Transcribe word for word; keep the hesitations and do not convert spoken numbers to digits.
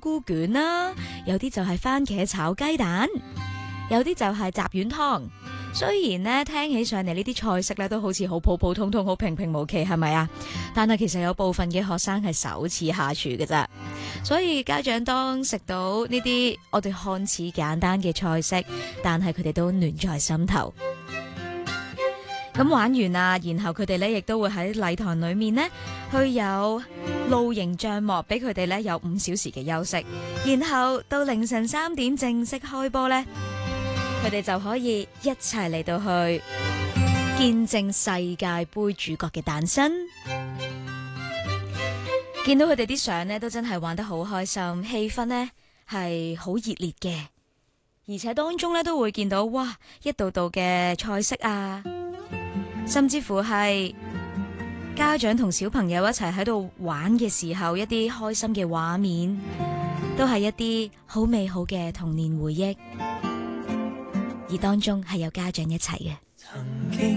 菇卷啦，有啲就係番茄炒雞蛋，有啲就係雜丸湯。雖然咧聽起上嚟呢啲菜式咧都好似好普普通通、好平平無奇，係咪啊？但係其實有部分嘅學生係首次下廚嘅咋，所以家長當食到呢啲我哋看似簡單嘅菜式，但係佢哋都暖在心頭。咁玩完啦，然後佢哋咧亦都會喺禮堂裏面呢去有露營帳幕，俾佢哋咧有五小時嘅休息，然後到凌晨三點正式開波呢，佢哋就可以一齊嚟到去見證世界盃主角嘅誕生。見到佢哋啲相呢，都真係玩得好開心，氣氛呢係好熱烈嘅，而且當中呢，都會見到哇一道道嘅菜式啊，甚至乎係家長同小朋友一齊喺度玩嘅時候，一啲開心嘅畫面，都係一啲好美好嘅童年回憶。而當中係有家長一齊嘅。